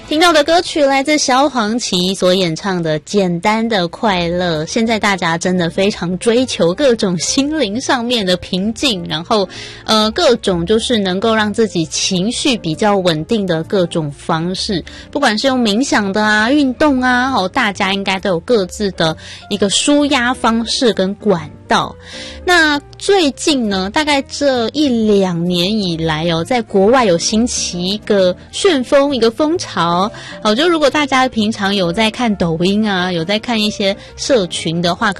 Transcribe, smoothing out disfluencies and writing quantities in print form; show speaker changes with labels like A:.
A: 听到的歌曲来自萧煌奇所演唱的《简单的快乐》。现在大家真的非常追求各种心灵上面的平静，然后各种就是能够让自己情绪比较稳定的各种方式，不管是用冥想的啊、运动啊，大家应该都有各自的一个抒压方式跟管道。那最近呢，大概这1-2年以来在国外有兴起一个旋风，一个风潮。就如果大家平常有在看抖音啊，有在看一些社群的话，